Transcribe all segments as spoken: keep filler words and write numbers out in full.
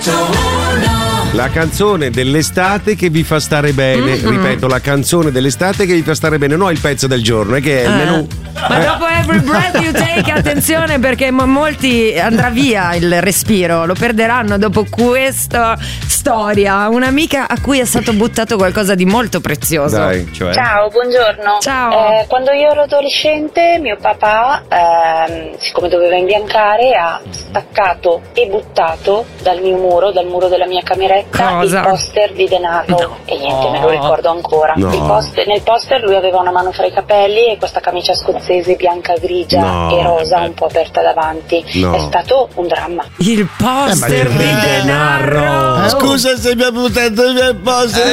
La canzone dell'estate che vi fa stare bene. Mm-hmm. Ripeto, la canzone dell'estate che vi fa stare bene, non il pezzo del giorno, è che è il eh. menù. Ma dopo Every Breath You Take, attenzione, perché mo- molti andrà via il respiro, lo perderanno dopo questa storia. Un'amica a cui è stato buttato qualcosa di molto prezioso. Dai, cioè. Ciao, buongiorno. Ciao. Eh, quando io ero adolescente, mio papà, ehm, siccome doveva imbiancare, ha staccato e buttato dal mio muro, dal muro della mia cameretta, Cosa? il poster di Denaro. No. E niente, me lo ricordo ancora. No. Il poster, nel poster lui aveva una mano fra i capelli e questa camicia scozzese bianca grigia No. e rosa un po' aperta davanti. No. È stato un dramma. Il poster Eh, ma di il Denaro. Eh, Scusa se mi ha buttato il mio posto.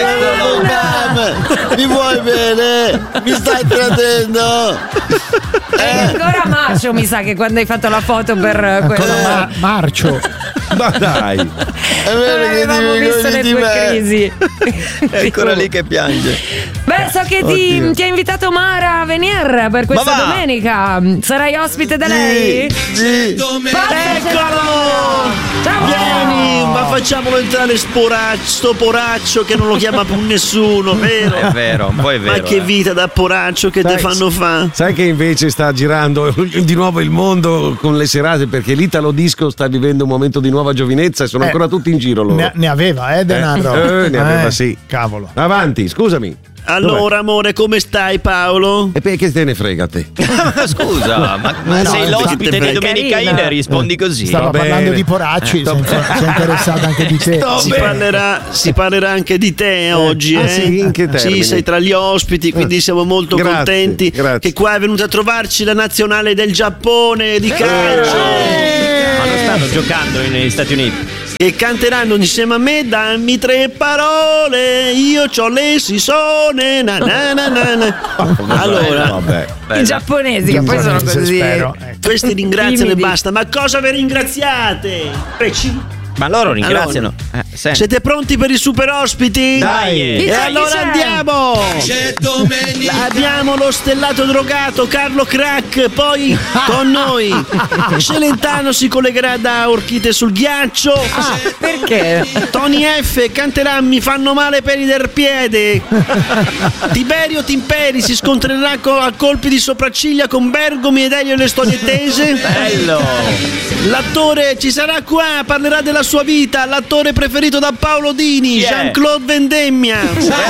Eh, Mi vuoi bene? Mi stai tradendo? È ancora macio, mi sa, che quando hai fatto la foto per quella. Ma- Marcio. Ma dai. È Non vero che ti avevamo visto ricordi le di tue me? crisi. È ancora lì che piange. Beh, so che ti, ti ha invitato Mara a venire per questa Ma va! domenica. Sarai ospite da lei? Sì. Eccolo! Ciao! Vieni, ma facciamolo entrare sporaccio, sto poraccio che non lo chiama più nessuno, vero? È vero, un po' è vero. Ma che eh. vita da poraccio che Sai- te fanno fa? Sai che invece sta girando di nuovo il mondo con le serate, perché l'Italo Disco sta vivendo un momento di nuova giovinezza e sono Eh, ancora tutti in giro loro. Ne, ne aveva, eh, denaro. Eh, eh, ne aveva, sì. Cavolo. Avanti, scusami. Allora, amore, come stai, Paolo? E perché te ne frega a te? Scusa, ma, ma No, sei perché l'ospite te di frega. Domenica In Carina. e rispondi così. Stava Va parlando bene. di poracci, Eh, si è si è interessato anche di te. Si parlerà, si parlerà anche di te oggi, Ah, eh? sì? In che termini? Sì, sei tra gli ospiti, quindi siamo molto Grazie, contenti grazie. che qua è venuta a trovarci la nazionale del Giappone di calcio. Ma non stanno giocando negli Stati Uniti. Che canteranno insieme a me, dammi tre parole, io c'ho le sisone, na na na na na. Allora, Vabbè. I giapponesi che poi sono così. Spero. Ecco. questi ringraziano e Timidi. basta, ma cosa vi ringraziate? Beh, ci- Ma loro ringraziano. Eh, senti. Siete pronti per i super ospiti? Dai. Chi E c'è, chi allora c'è? andiamo! Abbiamo lo stellato drogato Carlo Crack, poi con noi Celentano si collegherà da Orchite sul ghiaccio. Ah, perché? Tony F canterà Mi fanno male i peli del piede. Tiberio Timperi si scontrerà co- a colpi di sopracciglia con Bergomi ed Elio e le storie tese. Bello. L'attore ci sarà qua, parlerà della sua vita, l'attore preferito da Paolo Dini, Chi è? Jean-Claude Vendemmia.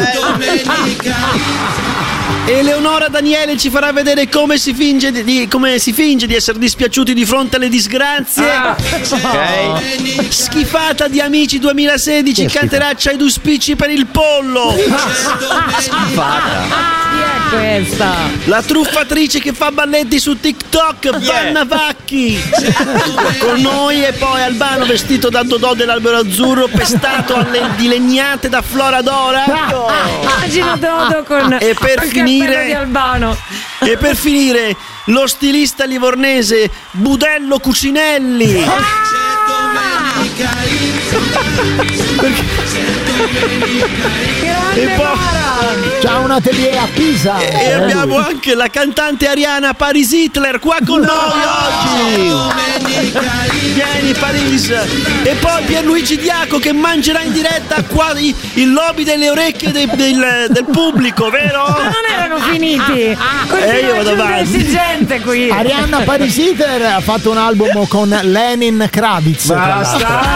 Eleonora Daniele ci farà vedere come si finge di, di- come si finge di essere dispiaciuti di fronte alle disgrazie. Ah, ok. Schifata di Amici duemilasedici canterà C'hai due spicci per il pollo. Fata. Chi è questa? La truffatrice che fa balletti su TikTok, Vanna Vacchi. Con noi, e poi Albano vestito da Dodò dell'Albero Azzurro, pestato alle dilegnate da Flora Dora. Immagino Dodo con E per il finire- cappello di Albano. E per finire, lo stilista livornese Budello Cucinelli. Grande E poi- Mara! C'ha un atelier a Pisa. E Eh, abbiamo lui. anche la cantante Ariana Paris Hitler qua con noi oggi. Vieni Paris. E poi Pierluigi Diaco che mangerà in diretta qua i- il lobby delle orecchie dei- del, del pubblico, vero? Ma non erano finiti. Continua Eh, io a vado aggiungersi avanti. gente qui. Arianna Paris Hitler ha fatto un album con Lenin Kravitz. tra l'altro. Basta.